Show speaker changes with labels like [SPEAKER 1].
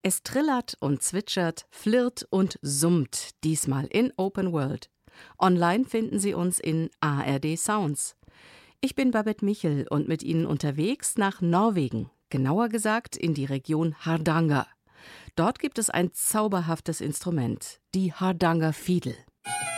[SPEAKER 1] Es trillert und zwitschert, flirrt und summt, diesmal in Open World. Online finden Sie uns in ARD Sounds. Ich bin Babette Michel und mit Ihnen unterwegs nach Norwegen, genauer gesagt in die Region Hardanger. Dort gibt es ein zauberhaftes Instrument, die Hardangerfiedel.